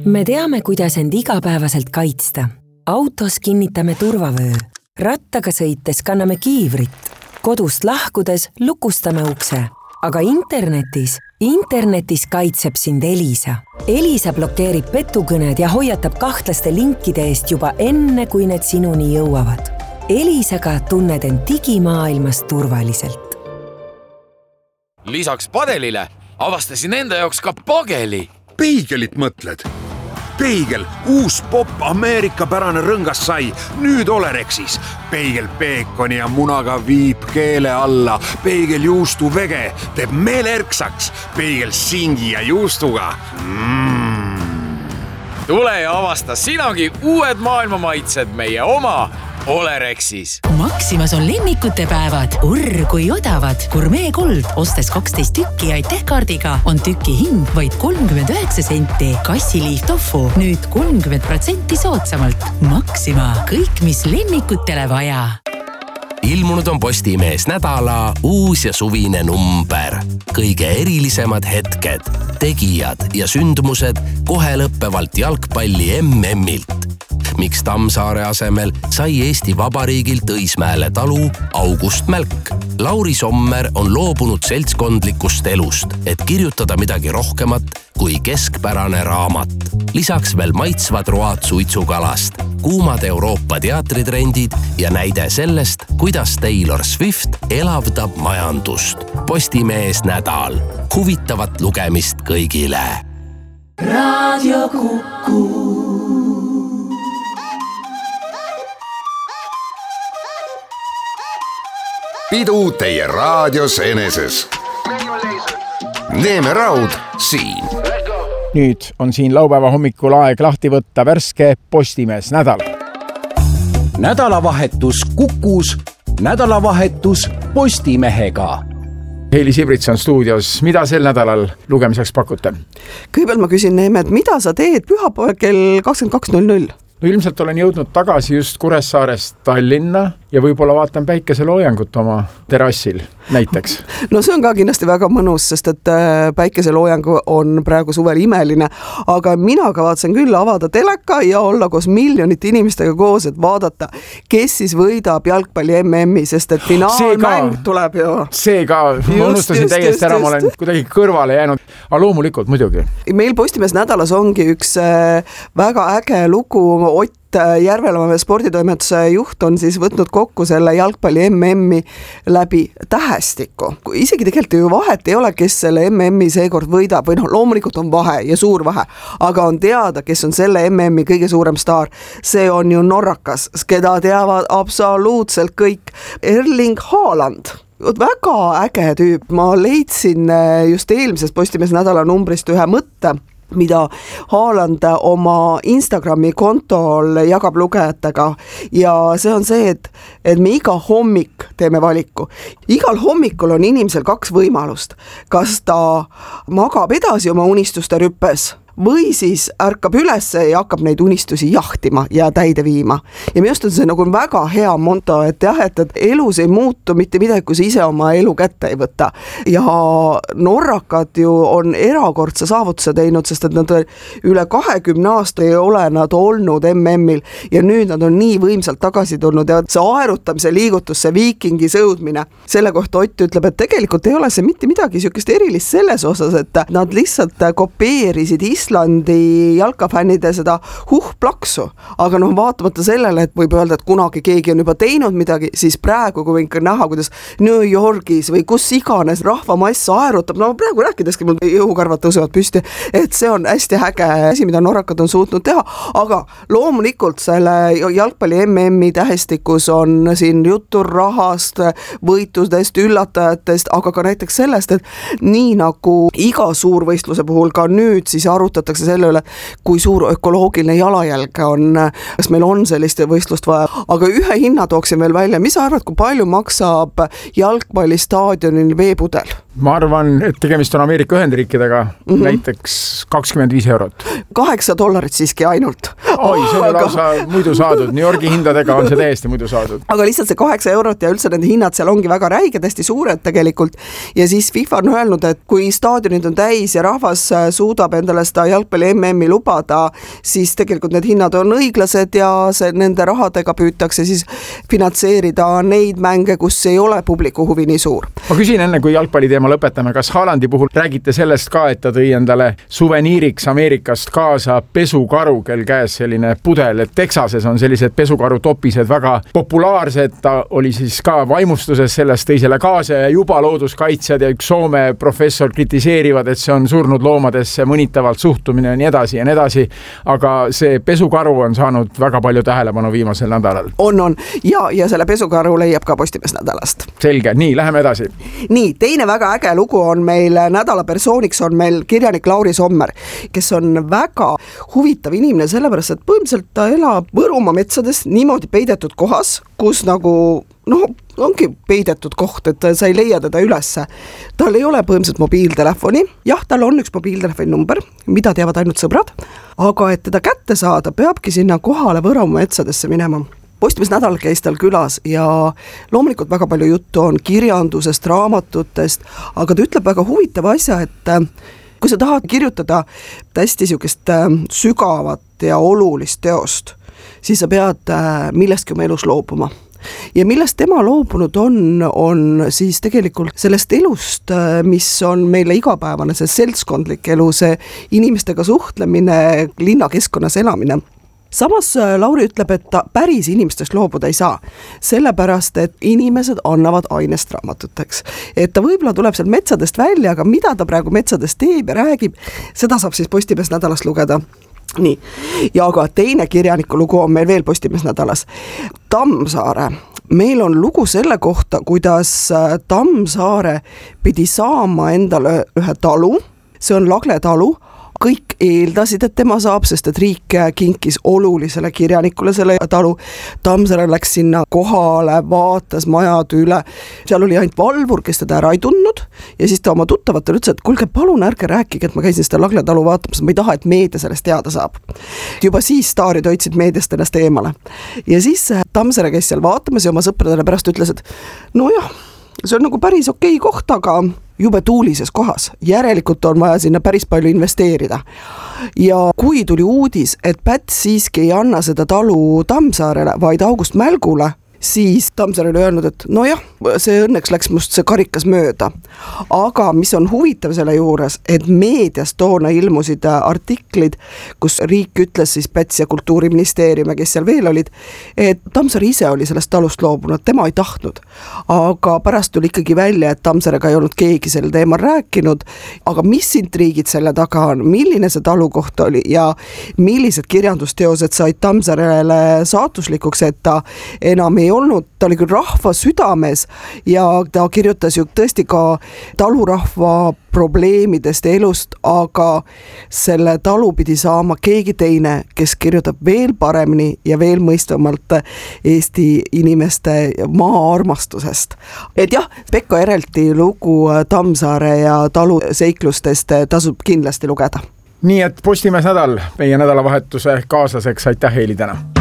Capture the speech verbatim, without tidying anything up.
Me teame, kuidas end igapäevaselt kaitsta. Autos kinnitame turvavöö. Rattaga sõites kanname kiivrit. Kodust lahkudes lukustame ukse. Aga internetis, internetis kaitseb sind Elisa. Elisa blokeerib petukõned ja hoiatab kahtlaste linkide eest juba enne, kui need sinuni jõuavad. Elisaga tunned end digimaailmas turvaliselt. Lisaks padelile avastasin enda jaoks ka pageli. Peigelit mõtled? Peigel, uus pop Ameerika-pärane rõngas sai, nüüd Olerexis. Peigel peekoni ja munaga viib keele alla. Peigel juustu vege teeb meelerksaks. Peigel singi ja juustuga. Mm. Tule ja avasta sinagi uued maailma maitsed meie oma Olerexis. Maximas on lemmikute päevad. Urr kui odavad. Gourmet Gold ostes kaksteist tükki ja tehkaardiga on tüki hind vaid kolmkümmend üheksa senti. Kassiliif tofu nüüd kolmkümmend protsenti soodsamalt. Maxima. Kõik, mis lemmikutele vaja. Ilmunud on Postimees nädala uus ja suvine number. Kõige erilisemad hetked, tegijad ja sündmused kohe lõppevalt jalgpalli M M-ilt. Miks Tammsaare asemel sai Eesti Vabariigilt Õismäele talu August Mälk. Lauri Sommer on loobunud seltskondlikust elust, et kirjutada midagi rohkemat kui keskpärane raamat. Lisaks veel maitsvad road suitsukalast, kuumad Euroopa teatritrendid ja näide sellest, kuidas Taylor Swift elavdab majandust. Postimees nädal. Huvitavat lugemist kõigile. Raadio Kuku. Pidu teie raadios eneses. Neeme Raud siin. Nüüd on siin laupäeva hommikul aeg lahti võtta värske Postimees nädal. Nädalavahetus Kukus, nädalavahetus Postimehega. Heili Sibrits on stuudios. Mida sel nädalal lugemiseks pakute? Kõigepealt ma küsin Neeme, et mida sa teed pühapäeval kell kakskümmend kaks null null? No ilmselt olen jõudnud tagasi just Kuressaarest Tallinna ja võib-olla vaatan päikeseloojangut oma terrassil näiteks. No see on ka kindlasti väga mõnus, sest et päikeseloojang on praegu suvel imeline, aga mina kavatsen küll avada teleka ja olla koos miljonite inimestega koos, et vaadata, kes siis võidab jalgpalli M M-i, sest et finaalmäng tuleb ju. See ka, ma unustasin täiesti ära, ma olen kuidagi kõrvale jäänud, aga loomulikult muidugi. Meil Postimees nädalas ongi üks väga äge lugu. Ott Järvelamme sporditoimetuse juht on siis võtnud kokku selle jalgpalli M M-i läbi tähestiku. Isegi tegelikult ju vahet ei ole, kes selle M M-i seekord võidab, või noh, loomulikult on vahe ja suur vahe, aga on teada, kes on selle M M-i kõige suurem staar. See on ju norrakas, keda teavad absoluutselt kõik. Erling Haaland. Väga äge tüüp. Ma leidsin just eelmisest Postimees nädala numbrist ühe mõtte, mida Haaland oma Instagrami kontol jagab lugejatega ja see on see, et, et me iga hommik teeme valiku. Igal hommikul on inimesel kaks võimalust. Kas ta magab edasi oma unistuste rüppes või siis ärkab üles ja hakkab neid unistusi jahtima ja täide viima. Ja minu arust on see nagu väga hea moto, et jah, et, et elus ei muutu mitte midagi, kui sa ise oma elu kätte ei võta. Ja norrakad ju on erakordse saavutuse teinud, sest et nad üle kahekümne aasta ei ole nad olnud M M-il ja nüüd nad on nii võimsalt tagasi tulnud ja see aerutamise liigutus, see viikingi sõudmine, selle kohta Ott ütleb, et tegelikult ei ole see mitte midagi sükest erilist selles osas, et nad lihtsalt kopeerisid Islandi jalkafännide seda huh-plaksu, aga noh, vaatamata sellele, et võib öelda, et kunagi keegi on juba teinud midagi, siis praegu, kui võin ka näha, kuidas New Yorgis või kus iganes rahvamass aerutab, no praegu rääkideski mul jõukarvad tõusevad püsti, et see on hästi äge asi, mida norrakad on suutnud teha, aga loomulikult selle jalgpalli M M-i tähestikus on siin juttu rahast, võitustest, üllatajatest, aga ka näiteks sellest, et nii nagu iga suurvõistluse puhul ka nüüd siis arutab selle üle, kui suur ökoloogiline jalajälg on, kas meil on sellist võistlust vaja. Aga ühe hinna tooksin veel välja, mis sa arvad, kui palju maksab jalgpallistaadionil veepudel? ma arvan, et tegemist on Ameerika Ühendriikidega, mm-hmm. näiteks kakskümmend viis eurot. kaheksa dollarit siiski ainult. Oi, see on aga... lausa muidu saadud. New Yorgi hindadega on see täiesti muidu saadud. Aga lihtsalt see kaheksa eurot ja üldse nende hinnad seal ongi väga räiged, hästi suured tegelikult. Ja siis FIFA on öelnud, et kui staadionid on täis ja rahvas suudab endale seda jalgpalli M M-i lubada, siis tegelikult need hinnad on õiglased ja see, nende rahadega püütakse siis finantseerida neid mänge, kus ei ole publiku huvi nii suur. Ma küsin enne, kui jalgpalli teema lõpetame, kas Haalandi puhul räägite sellest ka, et ta tõi endale suveniiriks Ameerikast kaasa pesukaru, kel käes selline pudel, et Texases on sellised pesukaru topised väga populaarsed, ta oli siis ka vaimustuses sellest, tõi selle kaasa ja juba looduskaitsjad ja üks Soome professor kritiseerivad, et see on surnud loomadesse mõnitavalt suhtumine ja nii edasi ja nii edasi, aga see pesukaru on saanud väga palju tähelepanu viimasel nädalal. On, on, ja, ja selle pesukaru leiab ka Postimees nädalast. Selge, nii, läheme edasi. Nii, teine väga äge lugu on meil, nädala persooniks on meil kirjanik Lauri Sommer, kes on väga huvitav inimene, sellepärast, et põhimõtteliselt ta elab Võrumaa metsades niimoodi peidetud kohas, kus nagu, noh, ongi peidetud koht, et sa ei leia teda ülesse. Tal ei ole põhimõtteliselt mobiiltelefoni, jah, tal on üks mobiiltelefoni number, mida teavad ainult sõbrad, aga et teda kätte saada, peabki sinna kohale Võrumaa metsadesse minema. Postimees nädal käis tal külas ja loomulikult väga palju juttu on kirjandusest, raamatutest, aga ta ütleb väga huvitava asja, et kui sa tahad kirjutada hästi niisugust sügavat ja olulist teost, siis sa pead millestki oma elus loobuma. Ja millest tema loobunud on, on siis tegelikult sellest elust, mis on meile igapäevane, see seltskondlik elu, see inimestega suhtlemine, linnakeskkonnas elamine. Samas Lauri ütleb, et ta päris inimestest loobuda ei saa, sellepärast, et inimesed annavad ainest raamatuteks. Et ta võib-olla tuleb seal metsadest välja, aga mida ta praegu metsadest teeb ja räägib, seda saab siis Postimees nädalast lugeda. Nii, ja aga teine kirjaniku lugu on meil veel Postimees nädalas. Tammsaare. Meil on lugu selle kohta, kuidas Tammsaare pidi saama endale ühe talu, see on Lagle talu, kõik eeldasid, et tema saab, sest et riik kinkis olulisele kirjanikule selle talu. Tammsaare läks sinna kohale, vaatas majad üle. Seal oli ainult valvur, kes teda ära ei tundnud ja siis ta oma tuttavatele ütles, et kuulge, palun ärge rääkige, et ma käisin seda Lagle talu vaatamas, ma ei taha, et meedia sellest teada saab. Juba siis staarid hoidsid meediast ennast eemale. Ja siis Tammsaare käis seal vaatamas ja oma sõpradele pärast ütles, et no jah, see on nagu päris okei koht, aga jube tuulises kohas. Järelikult on vaja sinna päris palju investeerida. Ja kui tuli uudis, et Päts siiski ei anna seda talu Tammsaarele, vaid August Mälgule, siis Tammsaare oli öelnud, et no jah, see õnneks läks must see karikas mööda. Aga mis on huvitav selle juures, et meedias toona ilmusid artiklid, kus riik ütles siis Päts ja Kultuuriministeerium ja kes seal veel olid, et Tammsaare ise oli sellest talust loobunud, tema ei tahtnud. Aga pärast tuli ikkagi välja, et Tammsaarega ei olnud keegi selle teemal rääkinud, aga mis intriigid selle taga on, milline see talu koht oli ja millised kirjandusteosed said Tammsaarele saatuslikuks, et ta enam ei ei olnud, ta oli küll rahva südames ja ta kirjutas ju tõesti ka talurahva probleemidest elust, aga selle talu pidi saama keegi teine, kes kirjutab veel paremini ja veel mõistvamalt Eesti inimeste maa armastusest. Et jah, Pekka Erelti lugu Tammsaare ja talu seiklustest tasub kindlasti lugeda. Nii et Postimees nädal meie nädalavahetuse kaaslaseks, aitäh Heili täna!